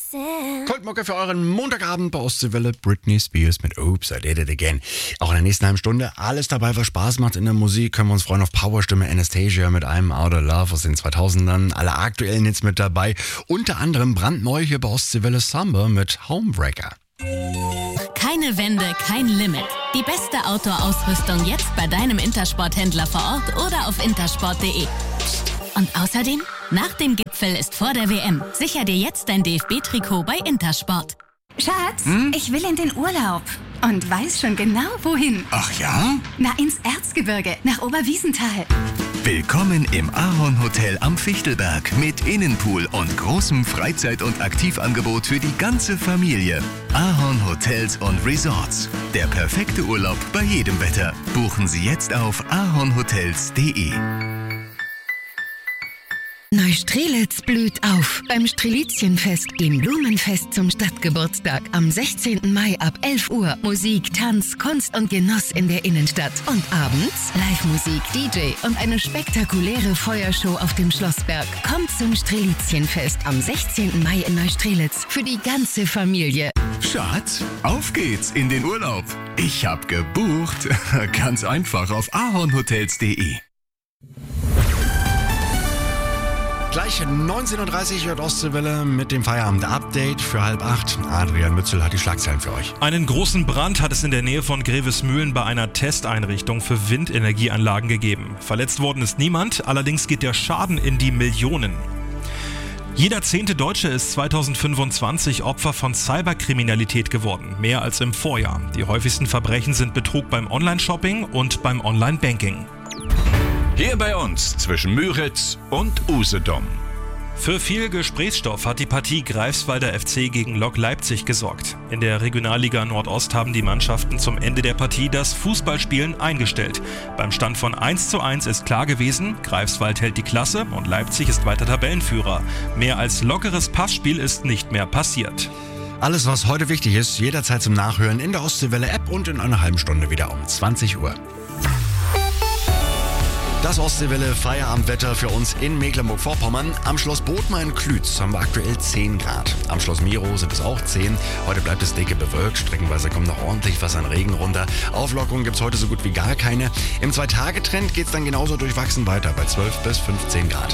Kultmucke für euren Montagabend bei Ostseewelle. Britney Spears mit Oops, I Did It Again. Auch in der nächsten halben Stunde alles dabei, was Spaß macht in der Musik. Können wir uns freuen auf Powerstimme Anastasia mit einem Out of Love aus den 2000ern. Alle aktuellen Hits mit dabei. Unter anderem brandneu hier bei Ostseewelle Samba mit Homebreaker. Keine Wände, kein Limit. Die beste Outdoor-Ausrüstung jetzt bei deinem Intersport-Händler vor Ort oder auf intersport.de. Und außerdem, nach dem Gipfel ist vor der WM. Sicher dir jetzt dein DFB-Trikot bei Intersport. Schatz, ich will in den Urlaub und weiß schon genau, wohin. Ach ja? Na, ins Erzgebirge, nach Oberwiesenthal. Willkommen im Ahorn Hotel am Fichtelberg mit Innenpool und großem Freizeit- und Aktivangebot für die ganze Familie. Ahorn Hotels und Resorts. Der perfekte Urlaub bei jedem Wetter. Buchen Sie jetzt auf ahornhotels.de. Neustrelitz blüht auf beim Strelitzchenfest, dem Blumenfest zum Stadtgeburtstag. Am 16. Mai ab 11 Uhr Musik, Tanz, Kunst und Genuss in der Innenstadt. Und abends Live-Musik, DJ und eine spektakuläre Feuershow auf dem Schlossberg. Kommt zum Strelitzchenfest am 16. Mai in Neustrelitz für die ganze Familie. Schatz, auf geht's in den Urlaub. Ich hab gebucht. Ganz einfach auf ahornhotels.de. Gleich 19.30 Uhr hört Ostseewelle mit dem Feierabend-Update für 7:30. Adrian Mützel hat die Schlagzeilen für euch. Einen großen Brand hat es in der Nähe von Grevesmühlen bei einer Testeinrichtung für Windenergieanlagen gegeben. Verletzt worden ist niemand, allerdings geht der Schaden in die Millionen. Jeder 10. Deutsche ist 2025 Opfer von Cyberkriminalität geworden, mehr als im Vorjahr. Die häufigsten Verbrechen sind Betrug beim Online-Shopping und beim Online-Banking. Hier bei uns zwischen Müritz und Usedom. Für viel Gesprächsstoff hat die Partie Greifswalder FC gegen Lok Leipzig gesorgt. In der Regionalliga Nordost haben die Mannschaften zum Ende der Partie das Fußballspielen eingestellt. Beim Stand von 1:1 ist klar gewesen, Greifswald hält die Klasse und Leipzig ist weiter Tabellenführer. Mehr als lockeres Passspiel ist nicht mehr passiert. Alles, was heute wichtig ist, jederzeit zum Nachhören in der Ostseewelle-App und in einer halben Stunde wieder um 20 Uhr. Das Ostseewelle Feierabendwetter für uns in Mecklenburg-Vorpommern. Am Schloss Bodmer in Klütz haben wir aktuell 10 Grad. Am Schloss Miro sind es auch 10. Heute bleibt es dicke bewölkt. Streckenweise kommt noch ordentlich was an Regen runter. Auflockerungen gibt es heute so gut wie gar keine. Im 2-Tage-Trend geht es dann genauso durchwachsen weiter bei 12 bis 15 Grad.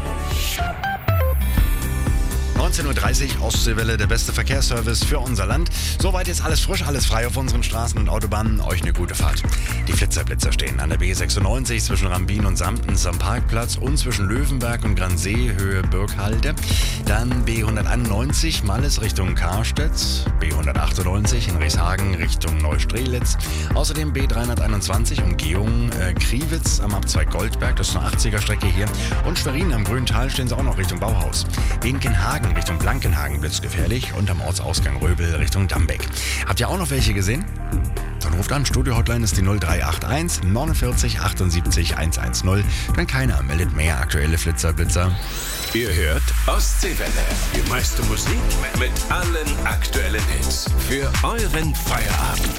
19.30 Uhr Ostseewelle, der beste Verkehrsservice für unser Land. Soweit jetzt alles frisch, alles frei auf unseren Straßen und Autobahnen. Euch eine gute Fahrt. Die Flitzer stehen an der B96 zwischen Rambin und Samtens am Parkplatz und zwischen Löwenberg und Gransee, Höhe Birkhalde. Dann B191 Malles Richtung Karstedt, B198 in Rieshagen Richtung Neustrelitz. Außerdem B321 Umgehung Kriwitz am Abzweig Goldberg, das ist eine 80er-Strecke hier. Und Schwerin am Grüntal stehen sie auch noch Richtung Bauhaus. Benkenhagen Richtung Blankenhagen blitzgefährlich und am Ortsausgang Röbel Richtung Dambeck. Habt ihr auch noch welche gesehen? Dann ruft an, Studio-Hotline ist die 0381 49 78 110. Wenn keiner meldet mehr aktuelle Blitzer. Ihr hört Ostseewelle. Die meiste Musik mit allen aktuellen Hits. Für euren Feierabend.